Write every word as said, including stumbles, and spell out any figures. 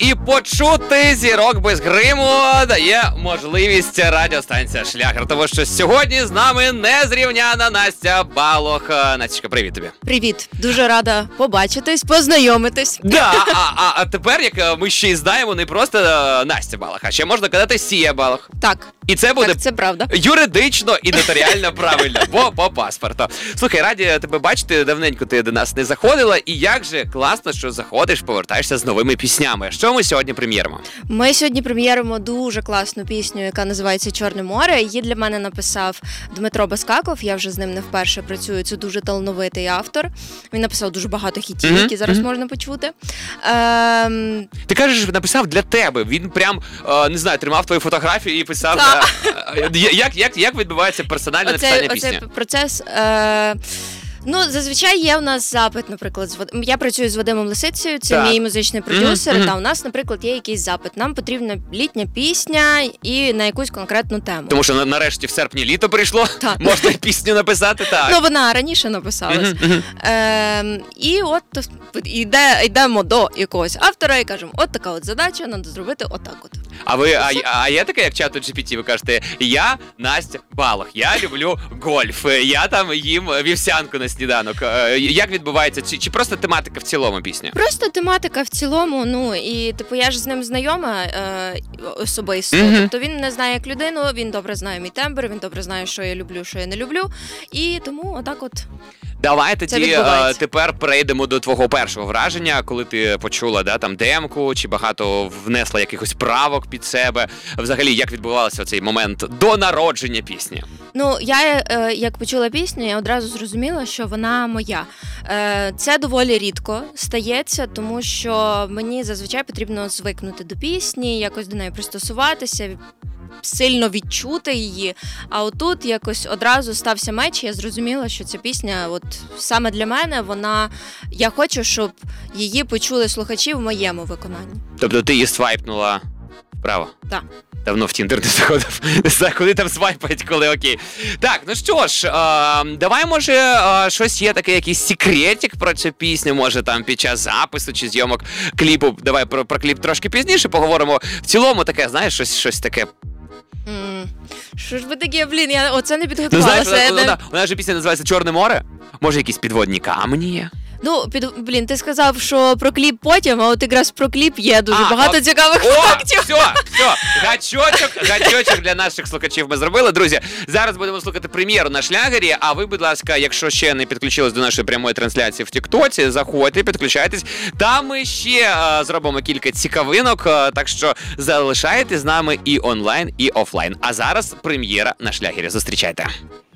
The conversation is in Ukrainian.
і почути зірок без гриму дає можливість радіостанція «Шлягер». Тому що сьогодні з нами незрівняна Настя Балох. Настічка, привіт тобі. Привіт. Дуже рада побачитись, познайомитись. Да, а, а, а тепер, як ми ще й знаємо, не просто Настя Балох, а ще можна казати Сія Балох. Так. І це буде так, це правда. Юридично і нотаріально правильно, бо по паспорту. Слухай, раді тебе бачити, давненько ти до нас не заходила, і як же класно, що заходиш, повертаєшся з новими піснями. Що ми сьогодні прем'єримо? Ми сьогодні прем'єримо дуже класну пісню, яка називається «Чорне море». Її для мене написав Дмитро Баскаков, я вже з ним не вперше працюю, це дуже талановитий автор. Він написав дуже багато хітів, mm-hmm. які зараз mm-hmm. можна почути. Ем... Ти кажеш, написав для тебе, він прям, не знаю, тримав твою фотографію і писав... Да. Як, як, як відбувається персональне оце, написання пісні? Оцей процес... Е... Ну, зазвичай є у нас запит, наприклад, з Вад... я працюю з Вадимом Лисицею, це так. мій музичний продюсер, mm-hmm. та у нас, наприклад, є якийсь запит. Нам потрібна літня пісня і на якусь конкретну тему. Тому що нарешті в серпні літо прийшло, так. можна пісню написати, так. Ну, вона раніше написалась. Mm-hmm. Е, і от йде, йдемо до якогось автора і кажемо, от така от задача, треба зробити отак от. А ви, а, а є таке, як чату джі пі ті, ви кажете, я Настя Балох, я люблю гольф, я там їм вівсянку на сніданок. Як відбувається? Чи, чи просто тематика в цілому пісні? Просто тематика в цілому, ну, і, типу, я ж з ним знайома е, особисто. Mm-hmm. Тобто він не знає як людину, він добре знає мій тембр, він добре знає, що я люблю, що я не люблю, і тому отак от. Давай тоді е, тепер перейдемо до твого першого враження, коли ти почула, да, там демку, чи багато внесла якихось правок під себе. Взагалі, як відбувався цей момент до народження пісні? Ну, я, е, як почула пісню, я одразу зрозуміла, що вона моя. Е, це доволі рідко стається, тому що мені зазвичай потрібно звикнути до пісні, якось до неї пристосуватися, сильно відчути її, а отут якось одразу стався меч, і я зрозуміла, що ця пісня, от саме для мене, вона, я хочу, щоб її почули слухачі в моєму виконанні. Тобто ти її свайпнула вправо? Так. Давно в Тіндер не заходив. Не знаю, куди там свайпають, коли окей. Так, ну що ж, е, давай, може, е, щось є таке, якийсь секретик про цю пісню, може, там під час запису чи зйомок кліпу. Давай про, про кліп трошки пізніше поговоримо. В цілому таке, знаєш, щось, щось таке. Mm. Що ж ви таке, блін, я оце не підготувалася. Ну, знаєш, вона, вона, вона ж пісня називається «Чорне море». Може, якісь підводні камені є? Ну, під, блін, ти сказав, що про кліп потім, а от якраз про кліп є дуже а, багато о, цікавих о, фактів. Все, все, гачочок, гачочок для наших слухачів ми зробили. Друзі, зараз будемо слухати прем'єру на Шлягері, а ви, будь ласка, якщо ще не підключились до нашої прямої трансляції в Тіктоці, заходьте, підключайтесь. Там ми ще а, зробимо кілька цікавинок, а, так що залишайтесь з нами і онлайн, і офлайн. А зараз прем'єра на Шлягері. Зустрічайте.